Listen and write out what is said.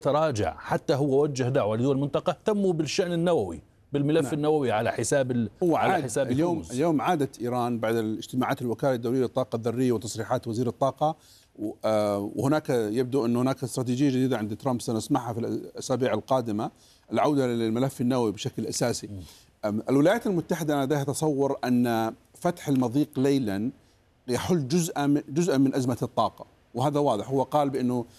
تراجع، حتى هو وجه دعوة لدول المنطقة اهتموا بالشأن النووي، بالملف نعم. النووي على حساب اليوم عادت إيران بعد الاجتماعات الوكالة الدولية للطاقة الذرية وتصريحات وزير الطاقة، وهناك يبدو أن هناك استراتيجية جديدة عند ترامب سنسمعها في الأسابيع القادمة، العودة للملف النووي بشكل أساسي. الولايات المتحدة أنا لديها تصور أن فتح المضيق ليلا يحل جزءا من أزمة الطاقة، وهذا واضح. هو قال بأنه